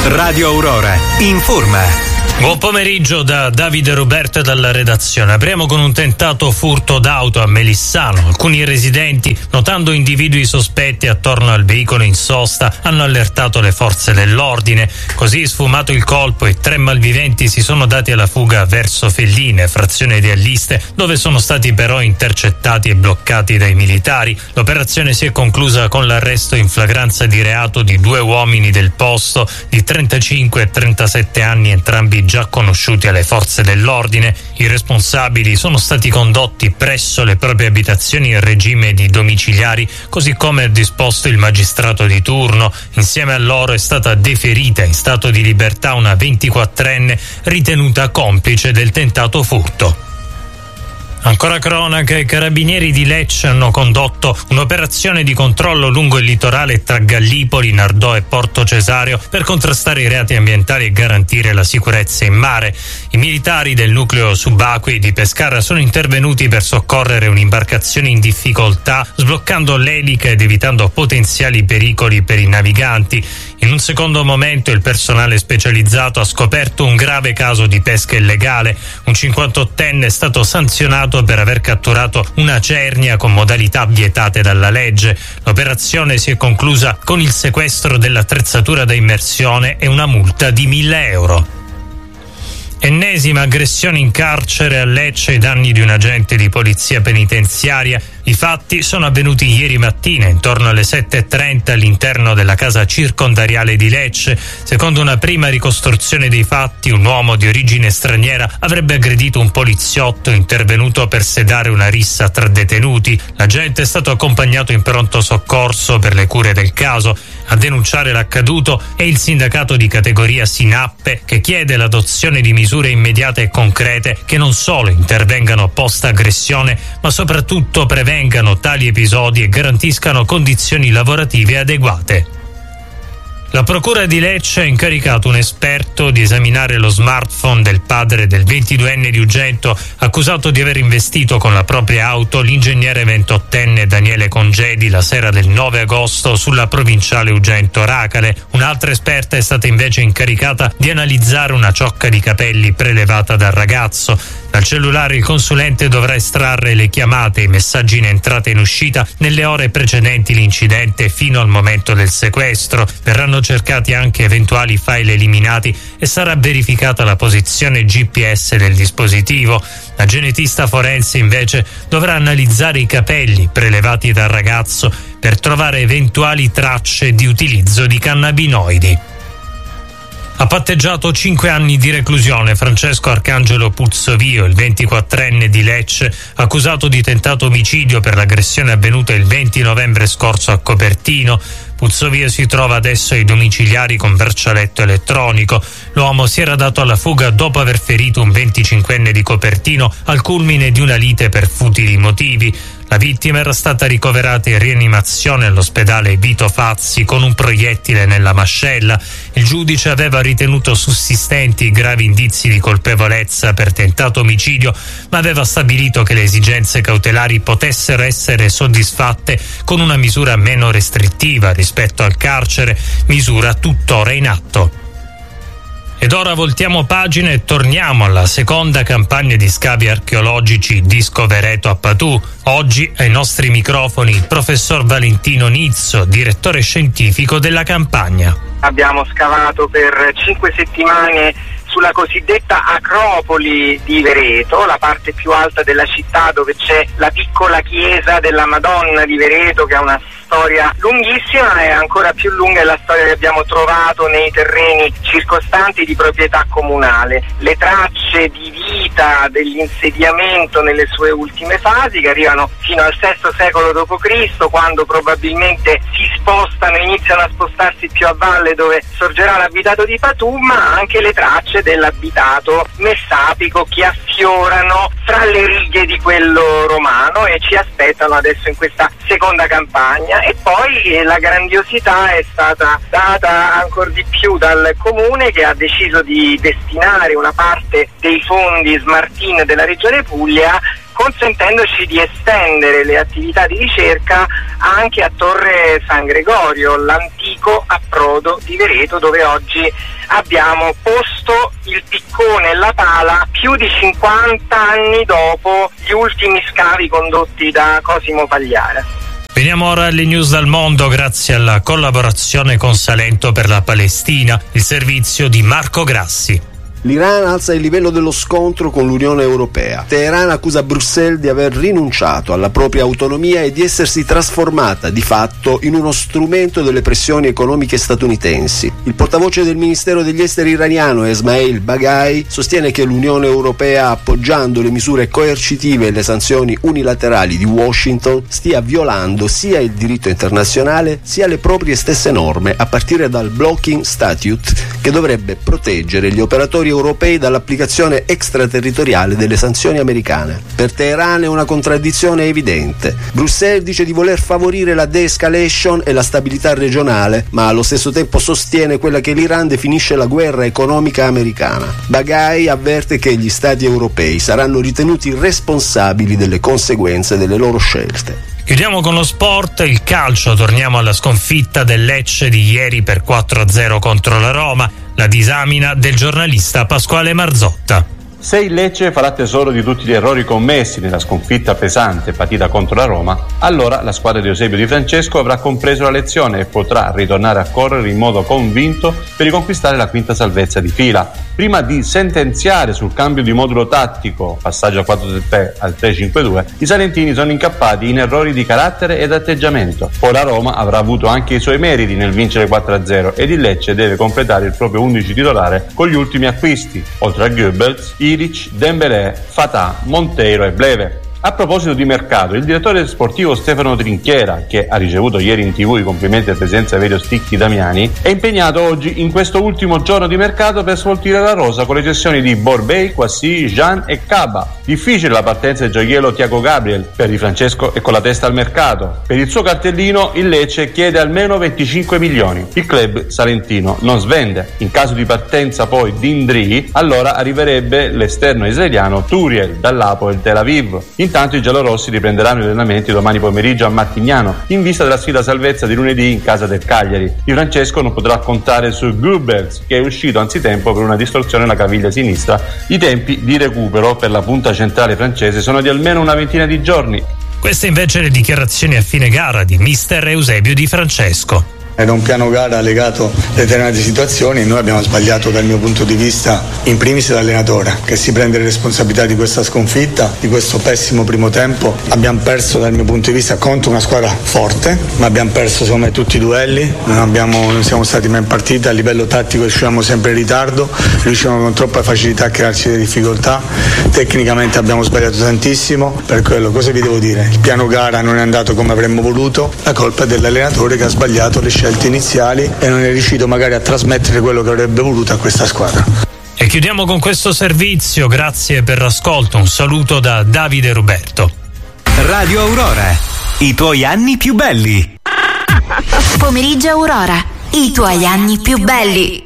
Radio Aurora informa. Buon pomeriggio da Davide Roberto e dalla redazione. Apriamo con un tentato furto d'auto a Melissano. Alcuni residenti, notando individui sospetti attorno al veicolo in sosta, hanno allertato le forze dell'ordine. Così, sfumato il colpo, i 3 malviventi si sono dati alla fuga verso Felline, frazione di Alliste, dove sono stati però intercettati e bloccati dai militari. L'operazione si è conclusa con l'arresto in flagranza di reato di 2 uomini del posto di 35 e 37 anni, entrambi già conosciuti alle forze dell'ordine. I responsabili sono stati condotti presso le proprie abitazioni in regime di domiciliari, così come ha disposto il magistrato di turno. Insieme a loro è stata deferita in stato di libertà una 24enne ritenuta complice del tentato furto. Ancora cronaca, i carabinieri di Lecce hanno condotto un'operazione di controllo lungo il litorale tra Gallipoli, Nardò e Porto Cesareo per contrastare i reati ambientali e garantire la sicurezza in mare. I militari del nucleo subacquei di Pescara sono intervenuti per soccorrere un'imbarcazione in difficoltà, sbloccando l'elica ed evitando potenziali pericoli per i naviganti. In un secondo momento il personale specializzato ha scoperto un grave caso di pesca illegale. Un 58enne è stato sanzionato per aver catturato una cernia con modalità vietate dalla legge. L'operazione si è conclusa con il sequestro dell'attrezzatura da immersione e una multa di 1.000 euro. Ennesima aggressione in carcere a Lecce ai danni di un agente di polizia penitenziaria. I fatti sono avvenuti ieri mattina intorno alle 7:30 all'interno della casa circondariale di Lecce. Secondo una prima ricostruzione dei fatti, un uomo di origine straniera avrebbe aggredito un poliziotto intervenuto per sedare una rissa tra detenuti. L'agente è stato accompagnato in pronto soccorso per le cure del caso. A denunciare l'accaduto è il sindacato di categoria Sinappe, che chiede l'adozione di misure immediate e concrete che non solo intervengano post aggressione, ma soprattutto prevengano tali episodi e garantiscano condizioni lavorative adeguate. La procura di Lecce ha incaricato un esperto di esaminare lo smartphone del padre del 22enne di Ugento, accusato di aver investito con la propria auto l'ingegnere 28enne Daniele Congedi la sera del 9 agosto sulla provinciale Ugento-Racale. Un'altra esperta è stata invece incaricata di analizzare una ciocca di capelli prelevata dal ragazzo. Dal cellulare il consulente dovrà estrarre le chiamate e i messaggi in entrata e in uscita nelle ore precedenti l'incidente fino al momento del sequestro. Verranno cercati anche eventuali file eliminati e sarà verificata la posizione GPS del dispositivo. La genetista forense invece dovrà analizzare i capelli prelevati dal ragazzo per trovare eventuali tracce di utilizzo di cannabinoidi. Ha patteggiato 5 anni di reclusione Francesco Arcangelo Puzzovio, il 24enne di Lecce, accusato di tentato omicidio per l'aggressione avvenuta il 20 novembre scorso a Copertino. Puzzovio si trova adesso ai domiciliari con braccialetto elettronico. L'uomo si era dato alla fuga dopo aver ferito un 25enne di Copertino al culmine di una lite per futili motivi. La vittima era stata ricoverata in rianimazione all'ospedale Vito Fazzi con un proiettile nella mascella. Il giudice aveva ritenuto sussistenti gravi indizi di colpevolezza per tentato omicidio, ma aveva stabilito che le esigenze cautelari potessero essere soddisfatte con una misura meno restrittiva rispetto al carcere, misura tuttora in atto. Ed ora voltiamo pagina e torniamo alla seconda campagna di scavi archeologici di Scovereto a Patù. Oggi ai nostri microfoni il professor Valentino Nizzo, direttore scientifico della campagna. Abbiamo scavato per 5 settimane sulla cosiddetta Acropoli di Vereto, la parte più alta della città, dove c'è la piccola chiesa della Madonna di Vereto, che ha una storia lunghissima, e ancora più lunga è la storia che abbiamo trovato nei terreni circostanti di proprietà comunale. Le tracce di vita dell'insediamento nelle sue ultime fasi, che arrivano fino al VI secolo d.C., quando probabilmente si spostano, iniziano a spostarsi più a valle dove sorgerà l'abitato di Patù, ma anche le tracce dell'abitato messapico che affiorano fra le righe di quello romano e ci aspettano adesso in questa seconda campagna. E poi la grandiosità è stata data ancora di più dal comune, che ha deciso di destinare una parte dei fondi Smartin della regione Puglia consentendoci di estendere le attività di ricerca anche a Torre San Gregorio, l'antico approdo di Vereto, dove oggi abbiamo posto il piccone e la pala più di 50 anni dopo gli ultimi scavi condotti da Cosimo Pagliara. Veniamo ora alle news dal mondo grazie alla collaborazione con Salento per la Palestina, il servizio di Marco Grassi. L'Iran alza il livello dello scontro con l'Unione Europea. Teheran accusa Bruxelles di aver rinunciato alla propria autonomia e di essersi trasformata di fatto in uno strumento delle pressioni economiche statunitensi. Il portavoce del Ministero degli Esteri iraniano, Esmail Baghai, sostiene che l'Unione Europea, appoggiando le misure coercitive e le sanzioni unilaterali di Washington, stia violando sia il diritto internazionale sia le proprie stesse norme, a partire dal Blocking Statute, che dovrebbe proteggere gli operatori europei dall'applicazione extraterritoriale delle sanzioni americane. Per Teheran è una contraddizione evidente. Bruxelles dice di voler favorire la de-escalation e la stabilità regionale, ma allo stesso tempo sostiene quella che l'Iran definisce la guerra economica americana. Baghai avverte che gli stati europei saranno ritenuti responsabili delle conseguenze delle loro scelte. Chiudiamo con lo sport, il calcio, torniamo alla sconfitta del Lecce di ieri per 4-0 contro la Roma, la disamina del giornalista Pasquale Marzotta. Se il Lecce farà tesoro di tutti gli errori commessi nella sconfitta pesante patita contro la Roma, allora la squadra di Eusebio Di Francesco avrà compreso la lezione e potrà ritornare a correre in modo convinto per riconquistare la quinta salvezza di fila. Prima di sentenziare sul cambio di modulo tattico, passaggio al 4-3 al 3-5-2, i salentini sono incappati in errori di carattere ed atteggiamento. Poi la Roma avrà avuto anche i suoi meriti nel vincere 4-0 ed il Lecce deve completare il proprio 11 titolare con gli ultimi acquisti, oltre a Goebbels, Ilic, Dembélé, Fatah, Monteiro e Bleve. A proposito di mercato, il direttore sportivo Stefano Trinchiera, che ha ricevuto ieri in TV i complimenti del presidente Saverio Sticchi Damiani, è impegnato oggi in questo ultimo giorno di mercato per sfoltire la rosa con le cessioni di Borbey, Quassi, Jean e Caba. Difficile la partenza del gioiello Thiago Gabriel, per Di Francesco è con la testa al mercato. Per il suo cartellino il Lecce chiede almeno 25 milioni. Il club salentino non svende. In caso di partenza poi di Indri, allora arriverebbe l'esterno israeliano Turiel dall'Apoel Tel Aviv. Intanto i giallorossi riprenderanno gli allenamenti domani pomeriggio a Martignano in vista della sfida salvezza di lunedì in casa del Cagliari. Di Francesco non potrà contare su Goebbels, che è uscito anzitempo per una distorsione alla caviglia sinistra. I tempi di recupero per la punta centrale francese sono di almeno una ventina di giorni. Queste invece le dichiarazioni a fine gara di mister Eusebio Di Francesco. Era un piano gara legato a determinate situazioni. Noi abbiamo sbagliato dal mio punto di vista, in primis l'allenatore, che si prende le responsabilità di questa sconfitta, di questo pessimo primo tempo. Abbiamo perso dal mio punto di vista contro una squadra forte, ma abbiamo perso secondo me tutti i duelli, non siamo stati mai in partita, a livello tattico uscivamo sempre in ritardo, riuscivamo con troppa facilità a crearci delle difficoltà, tecnicamente abbiamo sbagliato tantissimo. Per quello cosa vi devo dire? Il piano gara non è andato come avremmo voluto, la colpa è dell'allenatore che ha sbagliato le scelte iniziali e non è riuscito magari a trasmettere quello che avrebbe voluto a questa squadra. E chiudiamo con questo servizio, grazie per l'ascolto, un saluto da Davide Roberto. Radio Aurora, i tuoi anni più belli. Pomeriggio Aurora, i tuoi anni più belli.